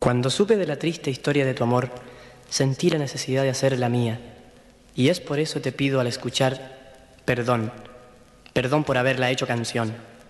Cuando supe de la triste historia de tu amor, sentí la necesidad de hacer la mía, y es por eso te pido al escuchar perdón, perdón por haberla hecho canción.